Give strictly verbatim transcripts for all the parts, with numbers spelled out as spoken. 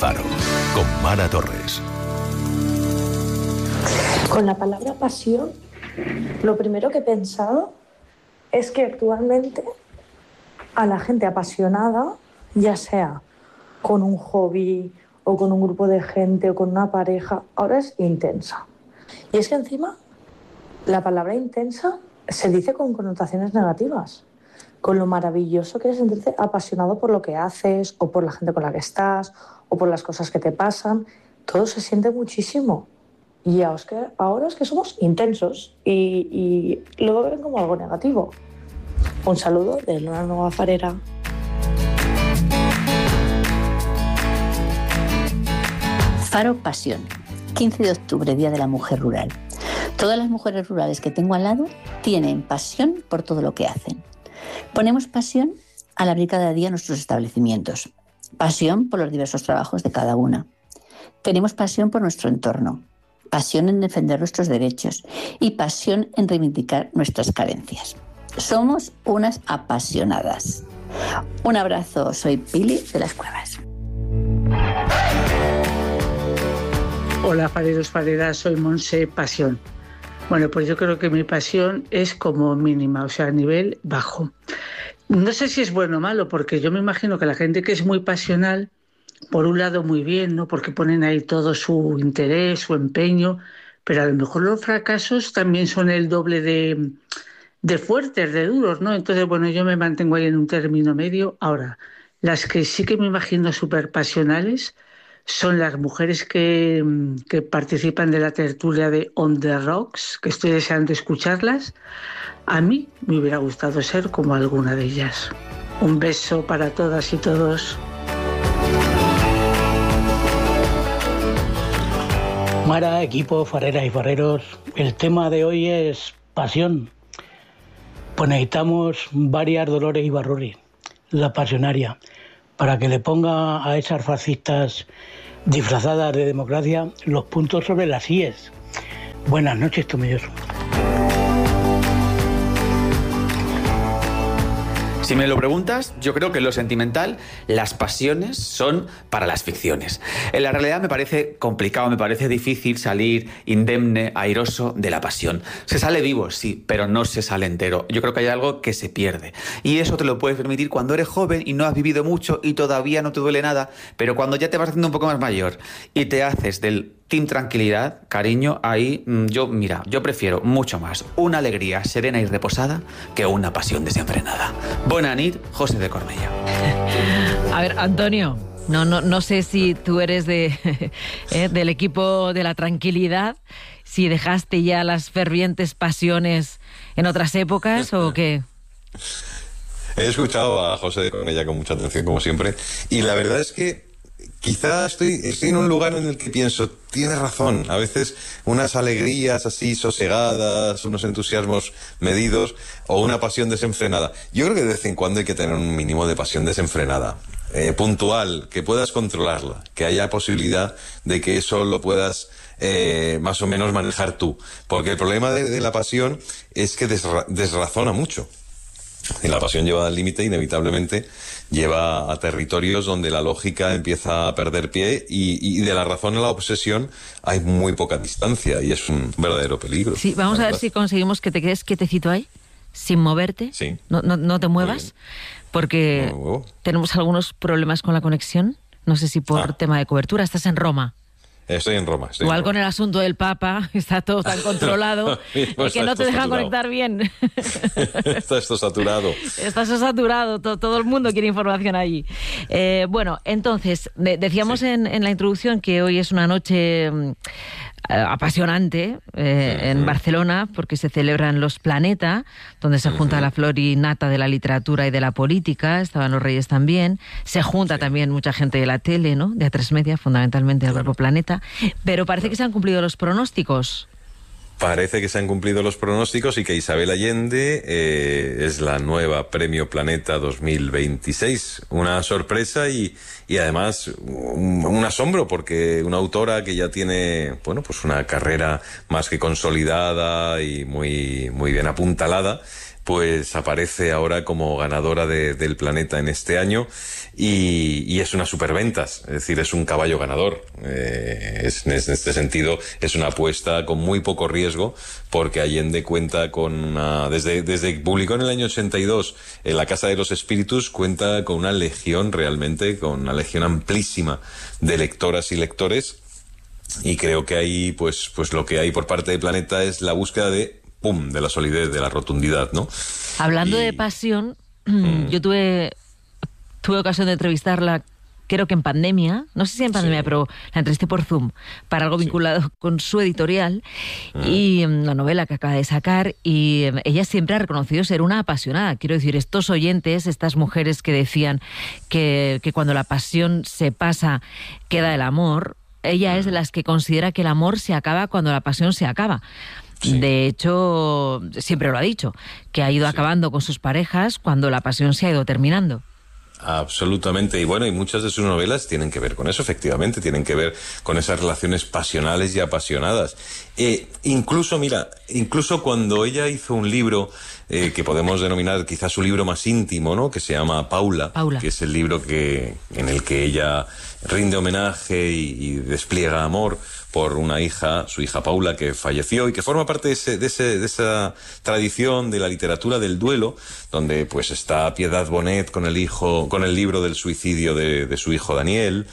Faro, con Mara Torres. Con la palabra pasión, lo primero que he pensado es que actualmente a la gente apasionada, ya sea con un hobby o con un grupo de gente o con una pareja, ahora es intensa. Y es que encima la palabra intensa se dice con connotaciones negativas, con lo maravilloso que es sentirte apasionado por lo que haces o por la gente con la que estás o por las cosas que te pasan. Todo se siente muchísimo. Y ahora es que, ahora es que somos intensos y, y luego ven como algo negativo. Un saludo de Luna Nueva Farera. Faro Pasión, quince de octubre, Día de la Mujer Rural. Todas las mujeres rurales que tengo al lado tienen pasión por todo lo que hacen. Ponemos pasión al abrir cada día nuestros establecimientos, pasión por los diversos trabajos de cada una. Tenemos pasión por nuestro entorno, pasión en defender nuestros derechos y pasión en reivindicar nuestras carencias. Somos unas apasionadas. Un abrazo, soy Pili de las Cuevas. Hola, fareros, fareras, soy Monse Pasión. Bueno, pues yo creo que mi pasión es como mínima, o sea, a nivel bajo. No sé si es bueno o malo, porque yo me imagino que la gente que es muy pasional, por un lado muy bien, ¿no? Porque ponen ahí todo su interés, su empeño, pero a lo mejor los fracasos también son el doble de, de fuertes, de duros, ¿no? Entonces, bueno, yo me mantengo ahí en un término medio. Ahora, las que sí que me imagino súper pasionales son las mujeres que, que participan de la tertulia de On the Rocks, que estoy deseando escucharlas. A mí me hubiera gustado ser como alguna de ellas. Un beso para todas y todos. Mara, equipo, fareras y fareros, el tema de hoy es pasión. Pues necesitamos varias Dolores Ibarruri, la pasionaria, para que le ponga a esas fascistas disfrazadas de democracia los puntos sobre las íes. Buenas noches, Tomilloso. Si me lo preguntas, yo creo que en lo sentimental las pasiones son para las ficciones. En la realidad me parece complicado, me parece difícil salir indemne, airoso de la pasión. Se sale vivo, sí, pero no se sale entero. Yo creo que hay algo que se pierde. Y eso te lo puedes permitir cuando eres joven y no has vivido mucho y todavía no te duele nada, pero cuando ya te vas haciendo un poco más mayor y te haces del Team Tranquilidad, cariño, ahí yo, mira, yo prefiero mucho más una alegría serena y reposada que una pasión desenfrenada. Buena nit, José de Cornellà. A ver, Antonio, no, no, no sé si tú eres de eh, del equipo de la tranquilidad, si dejaste ya las fervientes pasiones en otras épocas o qué. He escuchado a José de Cornellà con mucha atención, como siempre, y la verdad es que quizás estoy, estoy en un lugar en el que pienso, tienes razón, a veces unas alegrías así sosegadas, unos entusiasmos medidos o una pasión desenfrenada. Yo creo que de vez en cuando hay que tener un mínimo de pasión desenfrenada, eh, puntual, que puedas controlarla, que haya posibilidad de que eso lo puedas eh, más o menos manejar tú. Porque el problema de, de la pasión es que desra- desrazona mucho. Y la pasión llevada al límite inevitablemente lleva a territorios donde la lógica empieza a perder pie y, y de la razón a la obsesión hay muy poca distancia y es un verdadero peligro. Sí, vamos a ver si conseguimos que te quedes quietecito ahí, sin moverte, sí. no, no, no te muevas, porque no tenemos algunos problemas con la conexión, no sé si por ah. tema de cobertura. Estás en Roma. Estoy en Roma. Estoy Igual en Roma. Con el asunto del Papa, está todo tan controlado y que no te dejan conectar bien. Está esto saturado. Está eso saturado, todo, todo el mundo quiere información allí. Eh, bueno, entonces, de, decíamos sí. en, en la introducción que hoy es una noche eh, apasionante eh, uh-huh. en Barcelona, porque se celebran los Planeta, donde se junta uh-huh. la flor y nata de la literatura y de la política, estaban los Reyes también, se junta sí. también mucha gente de la tele, ¿no? De A tres Media, fundamentalmente del Grupo Planeta. Pero parece que se han cumplido los pronósticos. Parece que se han cumplido los pronósticos y que Isabel Allende eh, es la nueva Premio Planeta dos mil veintiséis. Una sorpresa y, y además un, un asombro, porque una autora que ya tiene, bueno, pues una carrera más que consolidada y muy, muy bien apuntalada, pues aparece ahora como ganadora de, del Planeta en este año y, y es una superventas, es decir, es un caballo ganador. Eh, es, en este sentido es una apuesta con muy poco riesgo, porque Allende cuenta con una, desde, desde que publicó en el año ochenta y dos en La Casa de los Espíritus, cuenta con una legión realmente, con una legión amplísima de lectoras y lectores. Y creo que ahí, pues, pues lo que hay por parte de Planeta es la búsqueda de, pum, de la solidez, de la rotundidad, ¿no? Hablando y... de pasión, mm. yo tuve, tuve ocasión de entrevistarla, creo que en pandemia, no sé si en pandemia, sí. pero la entrevisté por Zoom, para algo vinculado sí. con su editorial mm. y um, la novela que acaba de sacar, y um, ella siempre ha reconocido ser una apasionada. Quiero decir, estos oyentes, estas mujeres que decían que, que cuando la pasión se pasa, queda el amor... Ella es de las que considera que el amor se acaba cuando la pasión se acaba. Sí. De hecho, siempre lo ha dicho, que ha ido sí. acabando con sus parejas cuando la pasión se ha ido terminando. Absolutamente, y bueno, y muchas de sus novelas tienen que ver con eso, efectivamente, tienen que ver con esas relaciones pasionales y apasionadas. Eh, incluso, mira, incluso cuando ella hizo un libro eh, que podemos denominar quizás su libro más íntimo, ¿no?, que se llama Paula, Paula. que es el libro que en el que ella rinde homenaje y, y despliega amor por una hija, su hija Paula, que falleció y que forma parte de, ese, de, ese, de esa tradición de la literatura del duelo, donde pues está Piedad Bonet con el hijo, con el libro del suicidio de, de su hijo Daniel,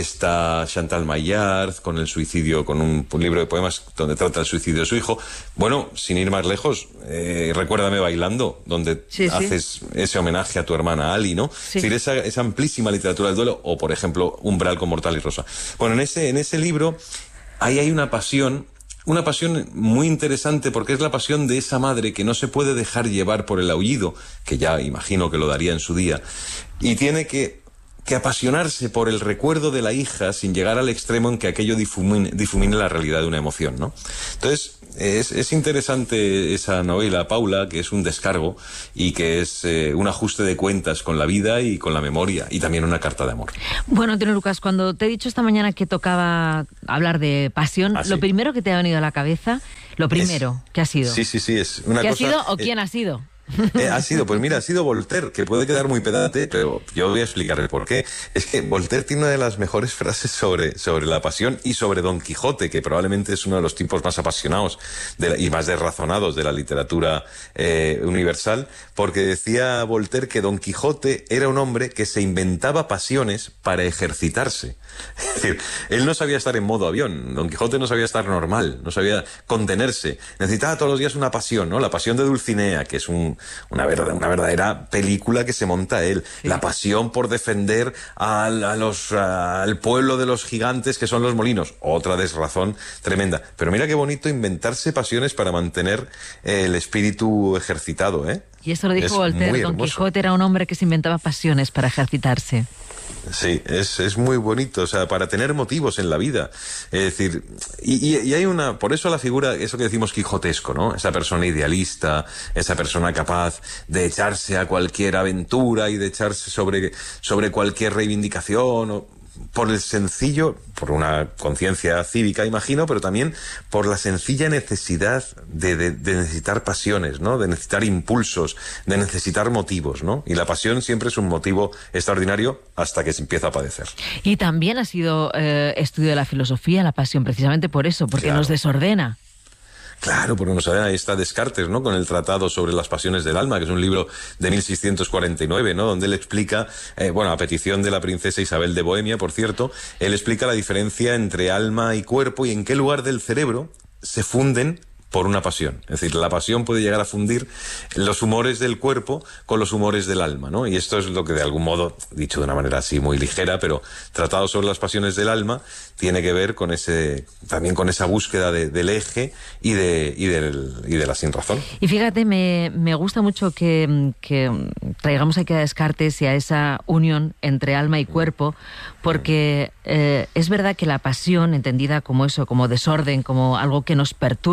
está Chantal Maillard con el suicidio, con un, un libro de poemas donde trata el suicidio de su hijo. Bueno, sin ir más lejos, eh, Recuérdame bailando, donde sí, haces sí. ese homenaje a tu hermana Ali, ¿no? Sí. Es decir, esa, esa amplísima literatura del duelo, o por ejemplo, Umbral con Mortal y Rosa. Bueno, en ese, en ese libro ahí hay una pasión, una pasión muy interesante, porque es la pasión de esa madre que no se puede dejar llevar por el aullido, que ya imagino que lo daría en su día, y tiene que, que apasionarse por el recuerdo de la hija sin llegar al extremo en que aquello difumine, difumine la realidad de una emoción, ¿no? Entonces, es, es interesante esa novela, Paula, que es un descargo y que es eh, un ajuste de cuentas con la vida y con la memoria, y también una carta de amor. Bueno, Antonio Lucas, cuando te he dicho esta mañana que tocaba hablar de pasión, ¿Ah, sí? lo primero que te ha venido a la cabeza, lo primero, es, ¿qué ha sido? Sí, sí, sí, es una ¿Qué cosa... ha sido o eh, quién ha sido? Eh, ha sido, pues mira, ha sido Voltaire, que puede quedar muy pedante, pero yo voy a explicar el por qué. Es que Voltaire tiene una de las mejores frases sobre, sobre la pasión y sobre Don Quijote, que probablemente es uno de los tipos más apasionados de la, y más desrazonados de la literatura eh, universal, porque decía Voltaire que Don Quijote era un hombre que se inventaba pasiones para ejercitarse. Es decir, él no sabía estar en modo avión, Don Quijote no sabía estar normal, no sabía contenerse, necesitaba todos los días una pasión, ¿no? La pasión de Dulcinea, que es un Una, verdad, una verdadera película que se monta él. Sí. La pasión por defender al, a los, a, al pueblo de los gigantes que son los molinos. Otra desrazón tremenda. Pero mira qué bonito inventarse pasiones para mantener eh, el espíritu ejercitado, ¿eh? Y eso lo dijo es Voltaire. Don Quijote era un hombre que se inventaba pasiones para ejercitarse. Sí, es, es muy bonito, o sea, para tener motivos en la vida. Es decir, y, y, y hay una, por eso la figura, eso que decimos quijotesco, ¿no? Esa persona idealista, esa persona capaz de echarse a cualquier aventura y de echarse sobre, sobre cualquier reivindicación, o por el sencillo, por una conciencia cívica, imagino, pero también por la sencilla necesidad de, de, de necesitar pasiones, ¿no? De necesitar impulsos, de necesitar motivos, ¿no? Y la pasión siempre es un motivo extraordinario hasta que se empieza a padecer. Y también ha sido eh, estudio de la filosofía, la pasión, precisamente por eso, porque claro. nos desordena. Claro, porque nos ahí está Descartes, ¿no? Con el Tratado sobre las Pasiones del Alma, que es un libro de mil seiscientos cuarenta y nueve, ¿no? Donde él explica, eh, bueno, a petición de la princesa Isabel de Bohemia, por cierto, él explica la diferencia entre alma y cuerpo y en qué lugar del cerebro se funden por una pasión. Es decir, la pasión puede llegar a fundir los humores del cuerpo con los humores del alma, ¿no? Y esto es lo que de algún modo, dicho de una manera así muy ligera, pero Tratado sobre las Pasiones del Alma, tiene que ver con ese, también con esa búsqueda de, del eje y de, y, del, y de la sinrazón. Y fíjate, me, me gusta mucho que, que traigamos aquí a Descartes y a esa unión entre alma y cuerpo, porque eh, es verdad que la pasión, entendida como eso, como desorden, como algo que nos perturba,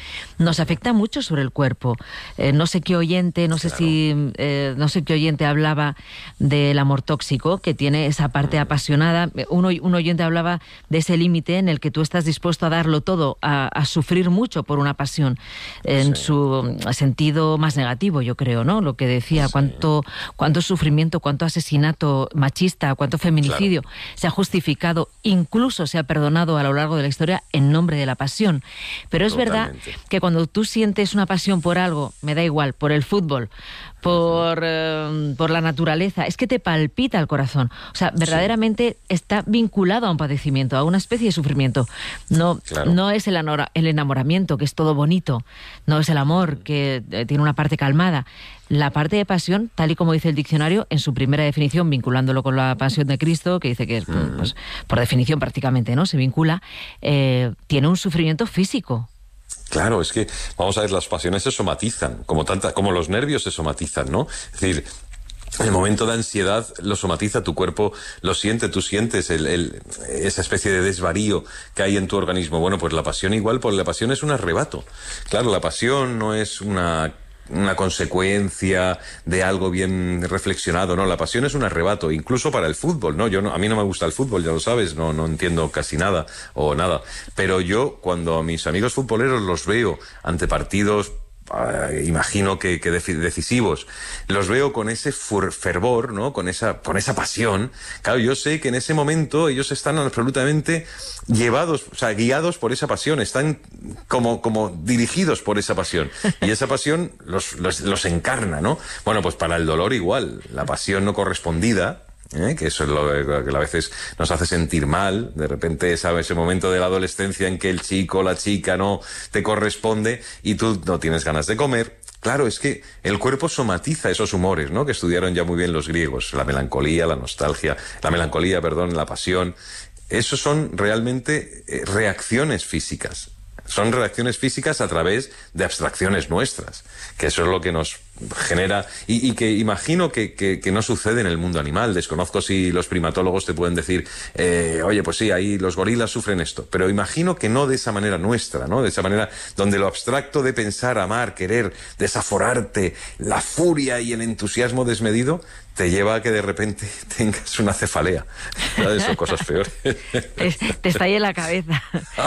nos afecta mucho sobre el cuerpo. Eh, no sé qué oyente, no sé Claro. si, eh, no sé qué oyente hablaba del amor tóxico, que tiene esa parte apasionada. Un, oy- un oyente hablaba de ese límite en el que tú estás dispuesto a darlo todo, a, a sufrir mucho por una pasión, en Sí. su sentido más negativo, yo creo, ¿no? Lo que decía, Sí. cuánto, cuánto sufrimiento, cuánto asesinato machista, cuánto feminicidio se ha justificado, incluso se ha perdonado a lo largo de la historia en nombre de la pasión. Pero es verdad Totalmente. que cuando tú sientes una pasión por algo, me da igual, por el fútbol, por, eh, por la naturaleza, es que te palpita el corazón. O sea, verdaderamente está vinculado a un padecimiento, a una especie de sufrimiento. No, Claro. no es el, anora- el enamoramiento, que es todo bonito, no es el amor, que eh, tiene una parte calmada. La parte de pasión, tal y como dice el diccionario, en su primera definición, vinculándolo con la pasión de Cristo, que dice que es, pues, por definición prácticamente, ¿no? Se vincula, eh, tiene un sufrimiento físico. Claro, es que, vamos a ver, las pasiones se somatizan, como tanta, como los nervios se somatizan, ¿no? Es decir, el momento de ansiedad lo somatiza, tu cuerpo lo siente, tú sientes el, el, esa especie de desvarío que hay en tu organismo. Bueno, pues la pasión igual, porque la pasión es un arrebato. Claro, la pasión no es una una consecuencia de algo bien reflexionado, no, la pasión es un arrebato, incluso para el fútbol, no, yo no, a mí no me gusta el fútbol, ya lo sabes, no, no entiendo casi nada o nada, pero yo cuando a mis amigos futboleros los veo ante partidos, Uh, imagino que, que decisivos, los veo con ese fervor, ¿no? Con esa, con esa pasión. Claro, yo sé que en ese momento ellos están absolutamente llevados, o sea, guiados por esa pasión, están como, como dirigidos por esa pasión. Y esa pasión los, los, los encarna, ¿no? Bueno, pues para el dolor igual, la pasión no correspondida, ¿Eh? que eso es lo que a veces nos hace sentir mal, de repente ¿sabes? Ese momento de la adolescencia en que el chico o la chica no te corresponde y tú no tienes ganas de comer. Claro, es que el cuerpo somatiza esos humores, ¿no? Que estudiaron ya muy bien los griegos, la melancolía, la nostalgia, la melancolía, perdón, la pasión. Esos son realmente eh, reacciones físicas. Son reacciones físicas a través de abstracciones nuestras, que eso es lo que nos genera, y, y que imagino que, que, que no sucede en el mundo animal. Desconozco si los primatólogos te pueden decir, eh, oye, pues sí, ahí los gorilas sufren esto, pero imagino que no de esa manera nuestra, ¿no? De esa manera donde lo abstracto de pensar, amar, querer, desaforarte, la furia y el entusiasmo desmedido, te lleva a que de repente tengas una cefalea. ¿Sabes? Son cosas peores. Te, te estalle la cabeza.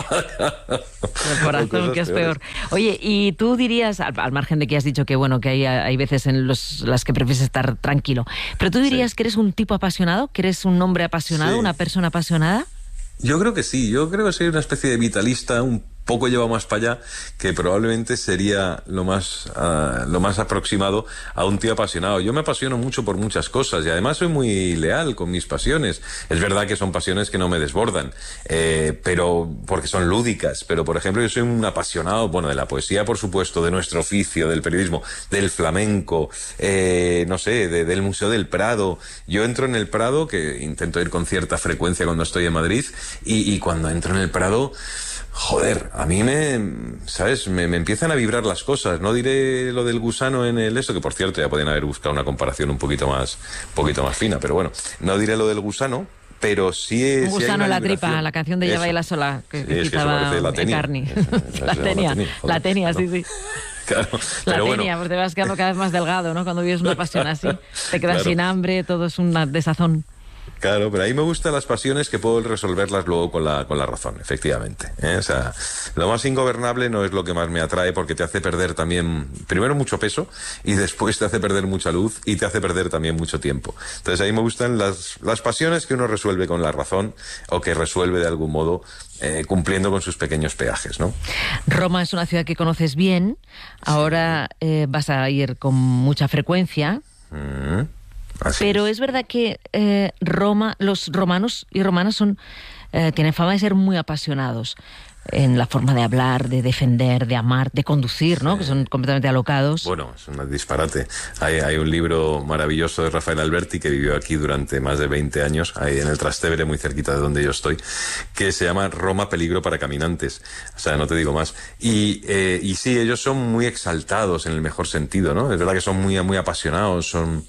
El corazón, que es peor. Oye, y tú dirías, al, al margen de que has dicho que bueno, que hay, hay veces en los, las que prefieres estar tranquilo, pero tú dirías sí. que eres un tipo apasionado, que eres un hombre apasionado, sí. una persona apasionada. Yo creo que sí, yo creo que soy una especie de vitalista, un poco lleva más para allá, que probablemente sería lo más uh, lo más aproximado a un tío apasionado. Yo me apasiono mucho por muchas cosas y además soy muy leal con mis pasiones. Es verdad que son pasiones que no me desbordan, eh, pero porque son lúdicas. Pero, por ejemplo, yo soy un apasionado, bueno, de la poesía, por supuesto, de nuestro oficio, del periodismo, del flamenco, eh, no sé, de, del Museo del Prado. Yo entro en el Prado, que intento ir con cierta frecuencia cuando estoy en Madrid, y, y cuando entro en el Prado, joder, a mí me, ¿sabes? Me, me empiezan a vibrar las cosas. No diré lo del gusano en el eso, que por cierto ya podían haber buscado una comparación un poquito más, un poquito más fina, pero bueno, no diré lo del gusano, pero sí es... Un gusano en la tripa, la canción de Ya baila sola, que, sí, que es citaba que la tenía. Carni. La tenía, la tenía, sí, sí. Claro, la pero tenía, bueno. porque te vas quedando cada vez más delgado, ¿no? Cuando vives una pasión así, te quedas Claro. sin hambre, todo es una desazón. Claro, pero a mí me gustan las pasiones que puedo resolverlas luego con la, con la razón, efectivamente, ¿eh? O sea, lo más ingobernable no es lo que más me atrae porque te hace perder también, primero mucho peso y después te hace perder mucha luz y te hace perder también mucho tiempo. Entonces a mí me gustan las, las pasiones que uno resuelve con la razón o que resuelve de algún modo eh, cumpliendo con sus pequeños peajes, ¿no? Roma es una ciudad que conoces bien, ahora eh, vas a ir con mucha frecuencia. Mm. Así Pero es. es verdad que eh, Roma, los romanos y romanas son eh, tienen fama de ser muy apasionados en la forma de hablar, de defender, de amar, de conducir, ¿no? Sí. Que son completamente alocados. Bueno, es un disparate. Hay, hay un libro maravilloso de Rafael Alberti que vivió aquí durante más de veinte años, ahí en el Trastevere, muy cerquita de donde yo estoy, que se llama Roma, peligro para caminantes. O sea, no te digo más. Y, eh, y sí, ellos son muy exaltados en el mejor sentido, ¿no? Es verdad que son muy, muy apasionados, son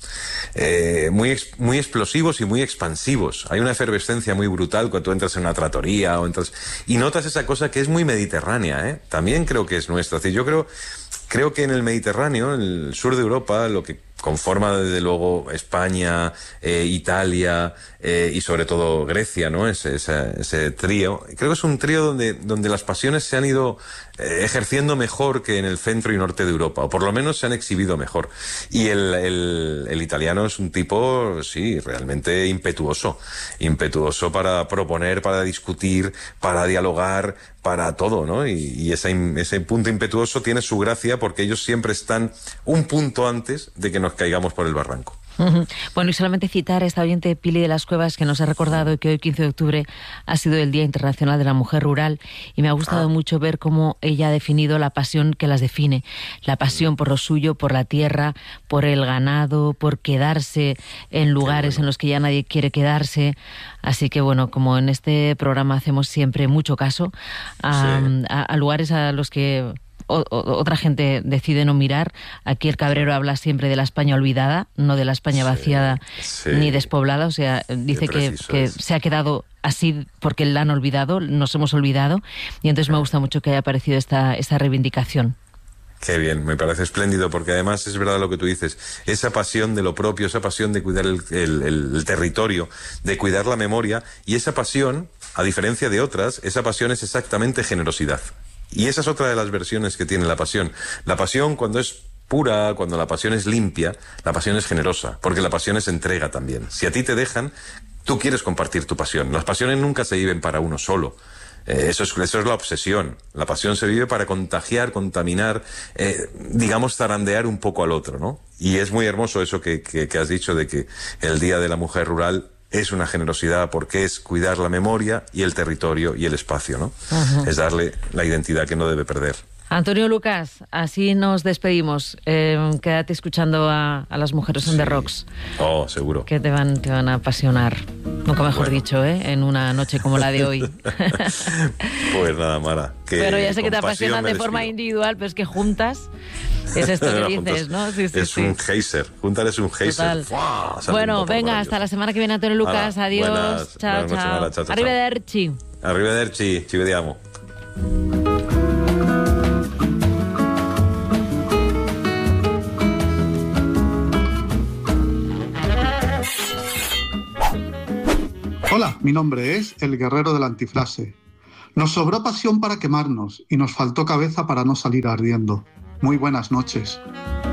eh, muy, muy explosivos y muy expansivos. Hay una efervescencia muy brutal cuando tú entras en una trattoria o entras y notas esa cosa cosa que es muy mediterránea, ¿eh? También creo que es nuestra. Es decir, yo creo, creo que en el Mediterráneo, en el sur de Europa, lo que conforma desde luego España, eh, Italia eh, y sobre todo Grecia, ¿no? Ese, ese, ese trío. Creo que es un trío donde, donde las pasiones se han ido eh, ejerciendo mejor que en el centro y norte de Europa, o por lo menos se han exhibido mejor. Y el, el, el italiano es un tipo, sí, realmente impetuoso. Impetuoso para proponer, para discutir, para dialogar, para todo, ¿no? Y, y ese, ese punto impetuoso tiene su gracia porque ellos siempre están un punto antes de que nos caigamos por el barranco. Uh-huh. Bueno, y solamente citar a esta oyente Pili de las Cuevas, que nos ha recordado que hoy, quince de octubre, ha sido el Día Internacional de la Mujer Rural, y me ha gustado ah. mucho ver cómo ella ha definido la pasión que las define. La pasión por lo suyo, por la tierra, por el ganado, por quedarse en lugares bueno. en los que ya nadie quiere quedarse. Así que, bueno, como en este programa hacemos siempre mucho caso a, sí. a, a lugares a los que O, o, otra gente decide no mirar. Aquí el Cabrero habla siempre de la España olvidada, no de la España sí, vaciada sí. ni despoblada. O sea, dice que, que se ha quedado así porque la han olvidado, nos hemos olvidado. Y entonces me gusta mucho que haya aparecido esta, esta reivindicación. Qué bien, me parece espléndido, porque además es verdad lo que tú dices, esa pasión de lo propio, esa pasión de cuidar el, el, el, el territorio, de cuidar la memoria, y esa pasión, a diferencia de otras, esa pasión es exactamente generosidad. Y esa es otra de las versiones que tiene la pasión. La pasión, cuando es pura, cuando la pasión es limpia, la pasión es generosa, porque la pasión es entrega también. Si a ti te dejan, tú quieres compartir tu pasión. Las pasiones nunca se viven para uno solo. Eh, eso, es, eso es la obsesión. La pasión se vive para contagiar, contaminar, eh, digamos, zarandear un poco al otro, ¿no? Y es muy hermoso eso que, que, que has dicho de que el Día de la Mujer Rural es una generosidad, porque es cuidar la memoria y el territorio y el espacio, ¿no? Uh-huh. Es darle la identidad que no debe perder. Antonio Lucas, así nos despedimos. Eh, quédate escuchando a, a las mujeres on sí. the rocks. Oh, seguro. Que te van, te van a apasionar. Nunca mejor bueno. dicho, ¿eh? En una noche como la de hoy. Pues nada, Mara. Que pero ya sé que te apasionan de forma individual, pero es que juntas es esto que dices, juntos, ¿no? Sí, sí, es sí. un geyser. Juntar es un geyser. Bueno, venga, hasta la semana que viene, Antonio Lucas. Mara, adiós. Buenas, chao, buenas chao. Mara, chao, chao. Arrivederci. Arrivederci, ci vediamo. Hola, mi nombre es El Guerrero de la Antifrase. Nos sobró pasión para quemarnos y nos faltó cabeza para no salir ardiendo. Muy buenas noches.